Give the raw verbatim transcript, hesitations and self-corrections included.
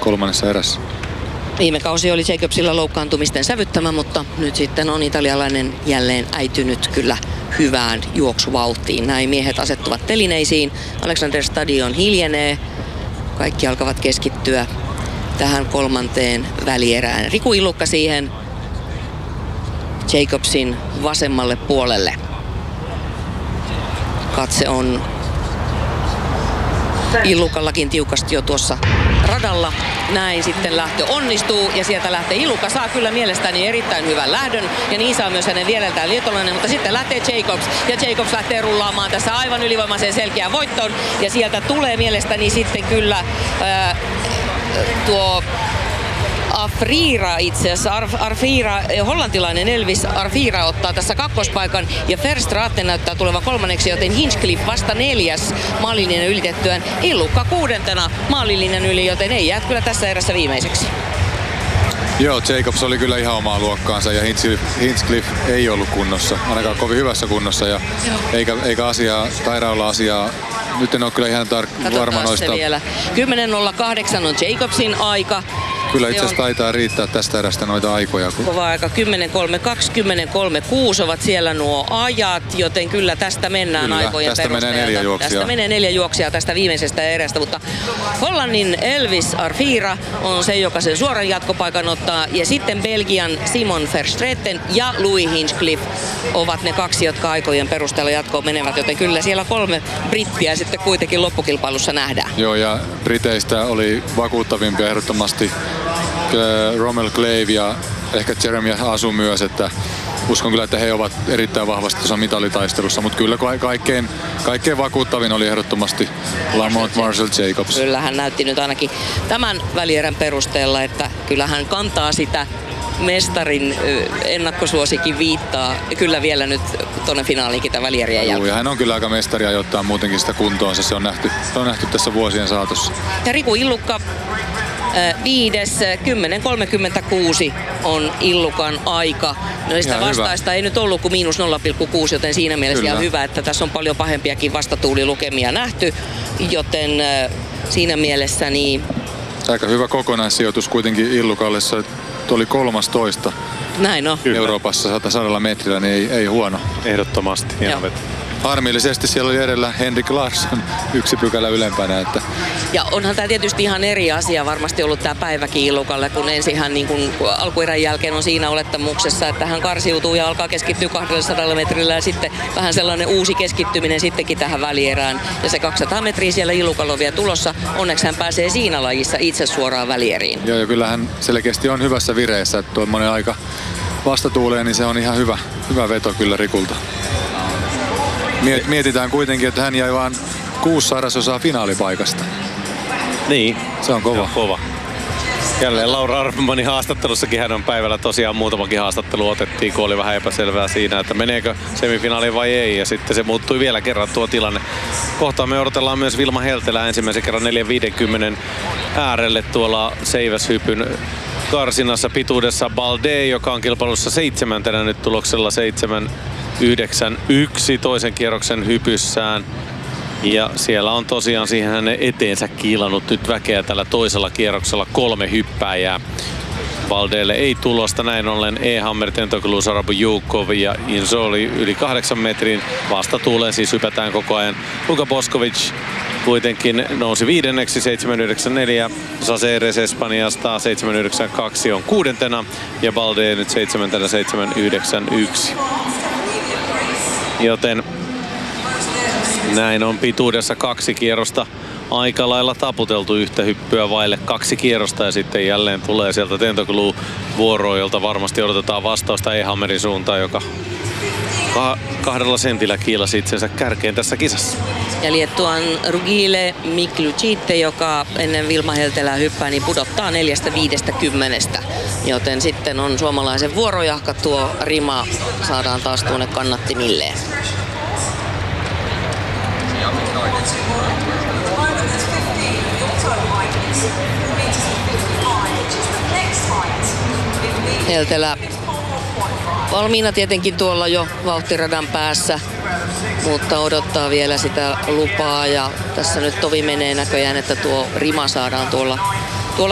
kolmannessa erässä. Viime kausi oli Jacobsilla loukkaantumisten sävyttämä, mutta nyt sitten on italialainen jälleen äitynyt kyllä hyvään juoksuvauhtiin. Näin miehet asettuvat telineisiin. Alexander Stadion hiljenee. Kaikki alkavat keskittyä tähän kolmanteen välierään. Riku Illukka siihen Jacobsin vasemmalle puolelle. Katse on Illukallakin tiukasti jo tuossa radalla. Näin sitten lähtö onnistuu ja sieltä lähtee Illukka. Saa kyllä mielestäni erittäin hyvän lähdön ja niin saa myös hänen vieleltään lietolainen, mutta sitten lähtee Jacobs ja Jacobs lähtee rullaamaan tässä aivan ylivoimaiseen selkeään voittoon ja sieltä tulee mielestäni sitten kyllä ää, tuo Arfira itse asiassa, Arf, Arfira, hollantilainen Elvis Arfira ottaa tässä kakkospaikan ja Verstraeten näyttää tulevan kolmanneksi, joten Hinchcliffe vasta neljäs maalilinjan ylitettyään. Illukka kuudentena maalilinjan yli, joten ei jää kyllä tässä erässä viimeiseksi. Joo, Jacobs oli kyllä ihan omaa luokkaansa ja Hinchcliffe ei ollut kunnossa, ainakaan kovin hyvässä kunnossa ja eikä, eikä asiaa, tairailla asiaa. Nyt en ole kyllä ihan tar- varma noista. vielä. kymmenen nolla kahdeksan on Jacobsin aika. Kyllä itse asiassa taitaa riittää tästä erästä noita aikoja. Kova aika. kymmenen kolme kaksi, kymmenen kolme kuusi ovat siellä nuo ajat, joten kyllä tästä mennään kyllä, aikojen tästä perusteella. Menee neljä juoksijaa. Tästä menee neljä juoksijaa tästä viimeisestä erästä, mutta Hollannin Elvis Arfira on se, joka sen suoran jatkopaikan ottaa. Ja sitten Belgian Simon Verstraeten ja Louis Hinchcliffe ovat ne kaksi, jotka aikojen perusteella jatkoon menevät, joten kyllä siellä kolme brittiä sitten kuitenkin loppukilpailussa nähdään. Joo, ja Briteistä oli vakuuttavimpia ehdottomasti Rommel Clave ja ehkä Jeremy Asu myös, että uskon kyllä, että he ovat erittäin vahvasti tuossa mitalitaistelussa, mutta kyllä kaikkein, kaikkein vakuuttavin oli ehdottomasti Lamont Marshall Jacobs. Kyllä hän näytti nyt ainakin tämän välierän perusteella, että kyllä hän kantaa sitä mestarin ennakkosuosikin viittaa kyllä vielä nyt tuonne finaaliinkin tämän välieriä jälkeen. Ja hän on kyllä aika mestari ajoittaa muutenkin sitä kuntoonsa, se on nähty, se on nähty tässä vuosien saatossa. Ja Riku Illukka viides, kymmenen kolmekymmentäkuusi on Illukan aika. No sitä vastaista hyvä. Ei nyt ollut kuin miinus nolla pilkku kuusi, joten siinä mielessä kyllä. Ihan hyvä, että tässä on paljon pahempiakin vastatuulilukemia nähty, joten siinä mielessä niin... Aika hyvä kokonaissijoitus kuitenkin Illukalle, se oli kolmastoista. Näin on. Euroopassa sadalla metrillä, niin ei, ei huono. Ehdottomasti. Harmillisesti siellä oli edellä Henrik Larsson yksi pykälä ylempänä. Että... Ja onhan tämä tietysti ihan eri asia varmasti ollut tämä päiväkin Illukalle, kun ensin hän niin kuin alkuerän jälkeen on siinä olettamuksessa, että hän karsiutuu ja alkaa keskittyä kaksisataa metrillä ja sitten vähän sellainen uusi keskittyminen sittenkin tähän välierään. Ja se kaksisataa metriä siellä Illukalla on vielä tulossa. Onneksi hän pääsee siinä lajissa itse suoraan välieriin. Joo, ja kyllä hän selkeästi on hyvässä vireessä, että tuommoinen aika vastatuuleen, niin se on ihan hyvä, hyvä veto kyllä Rikulta. Mietitään kuitenkin, että hän jäi vaan kuusi sadasosaa finaalipaikasta. Niin. Se on kova. Se on kova. Jälleen Laura Arfmanin haastattelussakin hän on päivällä tosiaan muutamakin haastattelu otettiin, kun oli vähän epäselvää siinä, että meneekö semifinaaliin vai ei. Ja sitten se muuttui vielä kerran tuo tilanne. Kohta me odotellaan myös Vilma Heltelää ensimmäisen kerran neljä viisikymmentä äärelle tuolla seiväshypyn karsinassa pituudessa Balde, joka on kilpailussa seitsemäntenä nyt tuloksella seitsemän yhdeksän yksi toisen kierroksen hypyssään. Ja siellä on tosiaan siihen hänen eteensä kiilannut nyt väkeä tällä toisella kierroksella kolme hyppääjää. Valdelle ei tulosta, näin ollen E-Hammer, Tentoglu, Sarabu, Jukov ja Inzoli yli kahdeksan metrin. Vastatuuleen siis hypätään koko ajan. Luka Boskovic kuitenkin nousi viidenneksi, seitsemän yhdeksän neljä. Saceres Espanjasta seitsemän yhdeksän kaksi on kuudentena ja Valde nyt seitsemäntenä seitsemän yhdeksän yksi. Joten näin on pituudessa kaksi kierrosta aika lailla taputeltu yhtä hyppyä vaille kaksi kierrosta ja sitten jälleen tulee sieltä Tentoglu vuoroa, jolta varmasti odotetaan vastausta E-Hammerin suuntaan, joka kahdella sentillä kiilasi itsensä kärkeen tässä kisassa. Ja Liettuan Rugile Miklucitte, joka ennen Vilma Heltelää hyppää, niin pudottaa neljästä viidestä kymmenestä. Joten sitten on suomalaisen vuorojahka, tuo rima saadaan taas tuonne kannattimilleen. Heltelä valmiina tietenkin tuolla jo vauhtiradan päässä, mutta odottaa vielä sitä lupaa ja tässä nyt tovi menee näköjään, että tuo rima saadaan tuolla